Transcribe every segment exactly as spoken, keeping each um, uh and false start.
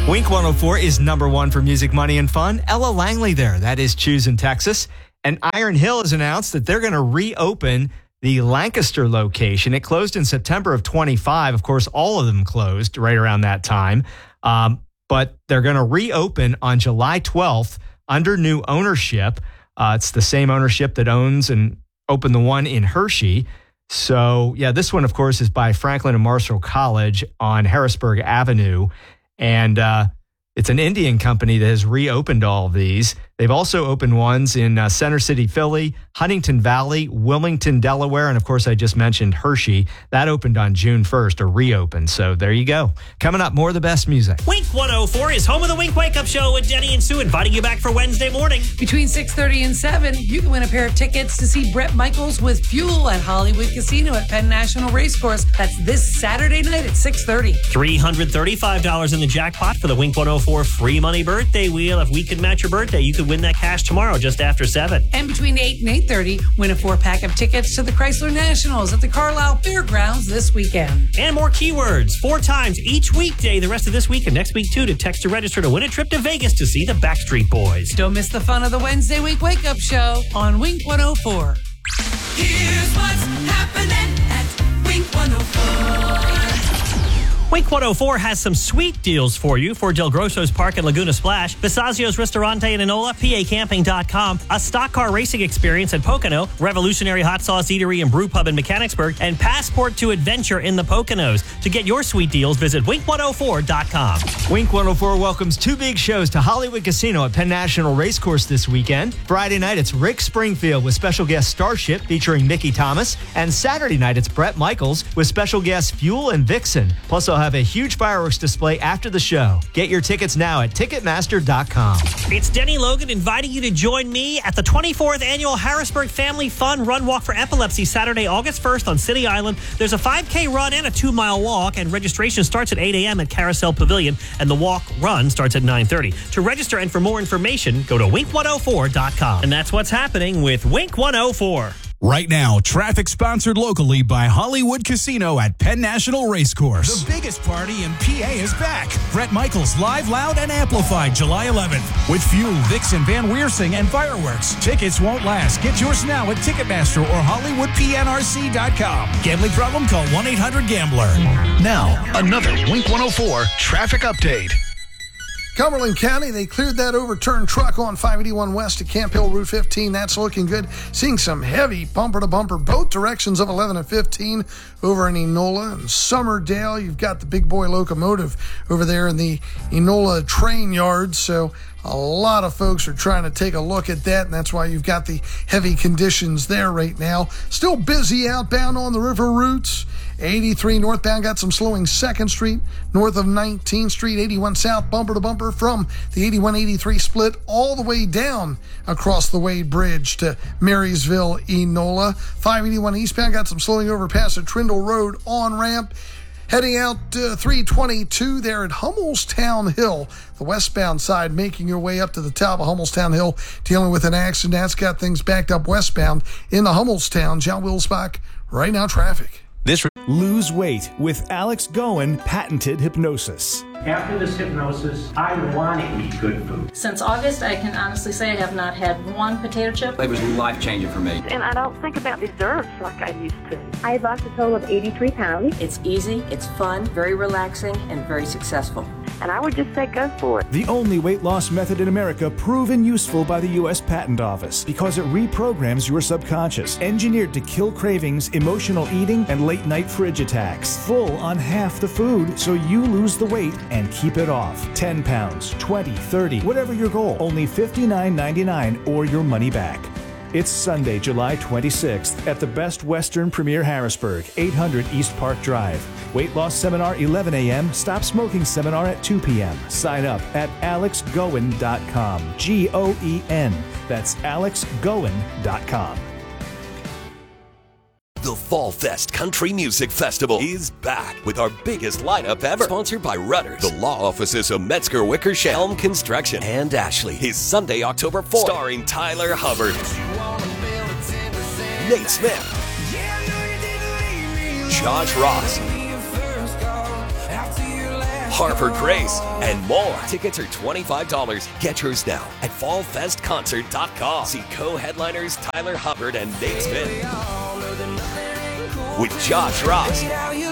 Wink one oh four is number one for music, money, and fun. Ella Langley there. That is Choose in Texas. And Iron Hill has announced that they're going to reopen the Lancaster location. It closed in September of twenty-five. Of course, all of them closed right around that time. Um, but they're going to reopen on July twelfth under new ownership. Uh, it's the same ownership that owns and opened the one in Hershey. So, yeah, this one, of course, is by Franklin and Marshall College on Harrisburg Avenue. And uh, it's an Indian company that has reopened all of these. They've also opened ones in uh, Center City, Philly, Huntington Valley, Wilmington, Delaware, and of course, I just mentioned Hershey. That opened on June first, or reopened. So there you go. Coming up, more of the best music. Wink one oh four is home of the Wink Wake Up Show with Jenny and Sue, inviting you back for Wednesday morning. Between six thirty and seven, you can win a pair of tickets to see Bret Michaels with Fuel at Hollywood Casino at Penn National Racecourse. That's this Saturday night at six thirty. three hundred thirty-five dollars in the jackpot for the Wink one oh four free money birthday wheel. If we could match your birthday, you could win that cash tomorrow just after seven. And between eight and eight thirty, win a four-pack of tickets to the Chrysler Nationals at the Carlisle Fairgrounds this weekend. And more keywords, four times each weekday the rest of this week and next week, too, to text to register to win a trip to Vegas to see the Backstreet Boys. Don't miss the fun of the Wednesday Wink Wake Up Show on Wink one oh four. Here's what's happening at Wink one oh four. Wink one oh four has some sweet deals for you for Del Grosso's Park and Laguna Splash, Bisagio's Ristorante in Enola, P A camping dot com, a stock car racing experience in Pocono, Revolutionary Hot Sauce Eatery and Brew Pub in Mechanicsburg, and Passport to Adventure in the Poconos. To get your sweet deals, visit wink one oh four dot com. Wink one oh four welcomes two big shows to Hollywood Casino at Penn National Racecourse this weekend. Friday night, it's Rick Springfield with special guest Starship featuring Mickey Thomas. And Saturday night, it's Bret Michaels with special guests Fuel and Vixen. Plus, they'll have a huge fireworks display after the show. Get your tickets now at ticketmaster dot com. It's Denny Logan inviting you to join me at the twenty-fourth Annual Harrisburg Family Fun Run Walk for Epilepsy, Saturday, August first on City Island. There's a five K run and a two-mile walk, and registration starts at eight a.m. at Carousel Pavilion, and the walk run starts at nine thirty. To register and for more information, go to wink one oh four dot com. And that's what's happening with Wink one oh four. Right now, traffic sponsored locally by Hollywood Casino at Penn National Racecourse. The biggest party in P A is back. Bret Michaels Live, Loud, and Amplified July eleventh. With Fuel, Vixen, Van Weersing, and fireworks. Tickets won't last. Get yours now at Ticketmaster or Hollywood P N R C dot com. Gambling problem? Call one eight hundred gambler. Now, another Wink one oh four traffic update. Cumberland County, they cleared that overturned truck on five eighty-one west to Camp Hill Route fifteen. That's looking good. Seeing some heavy bumper-to-bumper both directions of eleven and fifteen over in Enola and Summerdale. You've got the big boy locomotive over there in the Enola train yard. So a lot of folks are trying to take a look at that, and that's why you've got the heavy conditions there right now. Still busy outbound on the river routes. eighty-three northbound got some slowing second Street north of nineteenth Street. eighty-one south bumper to bumper from the eighty-one eighty-three split all the way down across the Wade Bridge to Marysville, Enola. five eighty-one eastbound got some slowing over past the Trindle Road on ramp. Heading out uh, three twenty-two there at Hummelstown Hill, the westbound side, making your way up to the top of Hummelstown Hill, dealing with an accident. That's got things backed up westbound in the Hummelstown. John Wilsbach, right now traffic. This Lose weight with Alex Goen patented hypnosis. After this hypnosis, I want to eat good food. Since August, I can honestly say I have not had one potato chip. It was life-changing for me. And I don't think about desserts like I used to. I have lost a total of eighty-three pounds. It's easy, it's fun, very relaxing, and very successful. And I would just say go for it. The only weight loss method in America proven useful by the U S Patent Office because it reprograms your subconscious, engineered to kill cravings, emotional eating, and late-night fridge attacks. Full on half the food, so you lose the weight and keep it off. ten pounds, twenty, thirty, whatever your goal. Only fifty-nine ninety-nine or your money back. It's Sunday, July twenty-sixth at the Best Western Premier Harrisburg, eight hundred East Park Drive. Weight loss seminar eleven a.m. Stop smoking seminar at two p.m. Sign up at alex goen dot com. G O E N. That's alex goen dot com. The Fall Fest Country Music Festival is back with our biggest lineup ever. Sponsored by Rudders, the law offices of Metzger Wickersham, Elm Construction, and Ashley. Is Sunday, October fourth. Starring Tyler Hubbard, Nate Smith, Josh Ross, Harbor Grace, and more. Tickets are twenty-five dollars. Get yours now at fall fest concert dot com. See co-headliners Tyler Hubbard and Nate Smith with Josh Ross,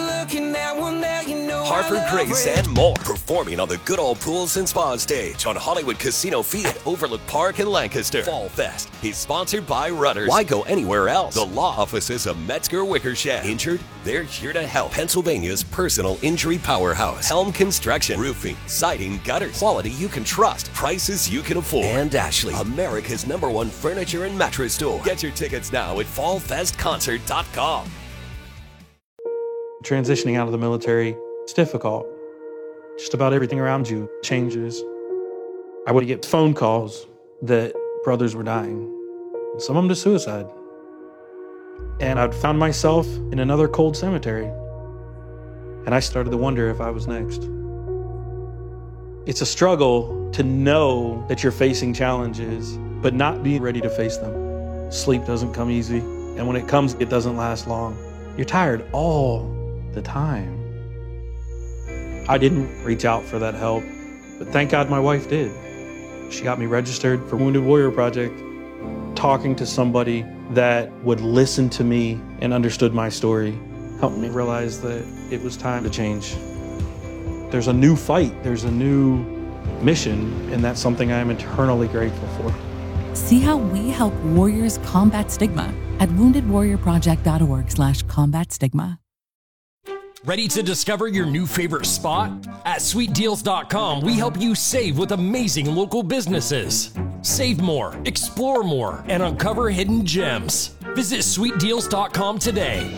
Harper Grace, and more. Performing on the Good Old Pools and Spa stage on Hollywood Casino Feed at Overlook Park in Lancaster. Fall Fest is sponsored by Rudders. Why go anywhere else? The law offices of Metzger Wickersham. Injured? They're here to help. Pennsylvania's personal injury powerhouse. Helm Construction. Roofing, siding, gutters. Quality you can trust. Prices you can afford. And Ashley, America's number one furniture and mattress store. Get your tickets now at fall fest concert dot com. Transitioning out of the military, it's difficult. Just about everything around you changes. I would get phone calls that brothers were dying, some of them to suicide. And I'd found myself in another cold cemetery. And I started to wonder if I was next. It's a struggle to know that you're facing challenges, but not be ready to face them. Sleep doesn't come easy, and when it comes, it doesn't last long. You're tired all the time. I didn't reach out for that help, but thank God my wife did. She got me registered for Wounded Warrior Project. Talking to somebody that would listen to me and understood my story helped me realize that it was time to change. There's a new fight, there's a new mission, and that's something I'm eternally grateful for. See how we help warriors combat stigma at wounded warrior project dot org slash combat stigma. Ready to discover your new favorite spot? At sweet deals dot com, we help you save with amazing local businesses. Save more, explore more, and uncover hidden gems. Visit sweet deals dot com today.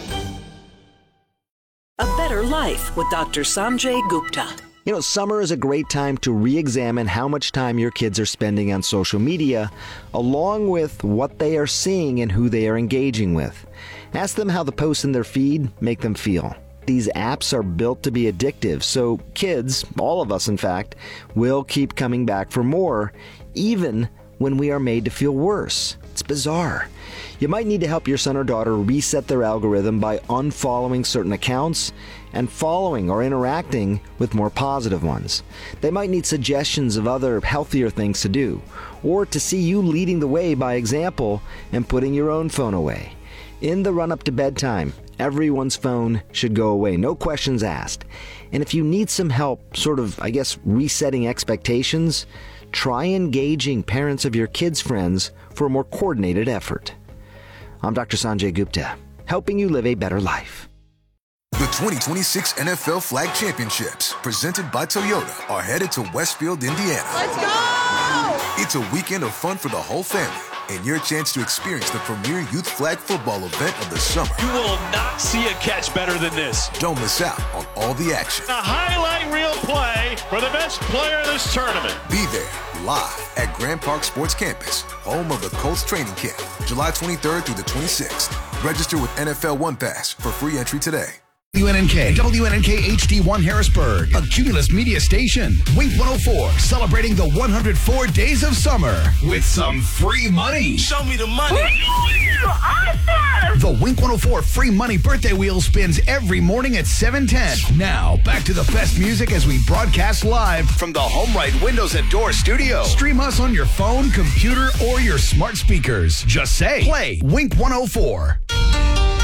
A Better Life with Doctor Sanjay Gupta. You know, summer is a great time to re-examine how much time your kids are spending on social media, along with what they are seeing and who they are engaging with. Ask them how the posts in their feed make them feel. These apps are built to be addictive, so kids, all of us in fact, will keep coming back for more, even when we are made to feel worse. It's bizarre. You might need to help your son or daughter reset their algorithm by unfollowing certain accounts and following or interacting with more positive ones. They might need suggestions of other healthier things to do, or to see you leading the way by example and putting your own phone away. In the run-up to bedtime, everyone's phone should go away, no questions asked. And if you need some help, sort of, I guess, resetting expectations, try engaging parents of your kids' friends for a more coordinated effort. I'm Doctor Sanjay Gupta, helping you live a better life. The twenty twenty-six N F L Flag Championships, presented by Toyota, are headed to Westfield, Indiana. Let's go! It's a weekend of fun for the whole family, and your chance to experience the premier youth flag football event of the summer. You will not see a catch better than this. Don't miss out on all the action. A highlight reel play for the best player of this tournament. Be there live at Grand Park Sports Campus, home of the Colts training camp, July twenty-third through the twenty-sixth. Register with N F L One Pass for free entry today. W N N K, W N N K H D one Harrisburg, a Cumulus media station. Wink one oh four, celebrating the one hundred four days of summer with some free money. Show me the money. Awesome! The Wink one oh four free money birthday wheel spins every morning at seven ten. Now, back to the best music as we broadcast live from the HomeRight Windows and Door studio. Stream us on your phone, computer, or your smart speakers. Just say, play Wink one oh four.